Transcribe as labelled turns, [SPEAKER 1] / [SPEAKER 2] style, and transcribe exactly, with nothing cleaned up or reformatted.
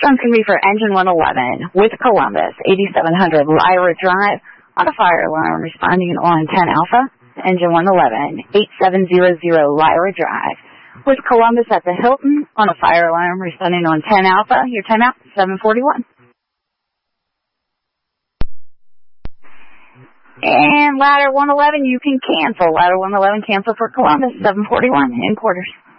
[SPEAKER 1] one's going to be for engine one eleven with Columbus, eighty-seven hundred Lyra Drive on a fire alarm responding on ten Alpha. Engine one eleven, eighty-seven hundred Lyra Drive with Columbus at the Hilton on a fire alarm responding on ten Alpha. Your timeout, seven forty-one. And ladder one eleven, you can cancel. Ladder one eleven, cancel for Columbus, seven forty-one in quarters.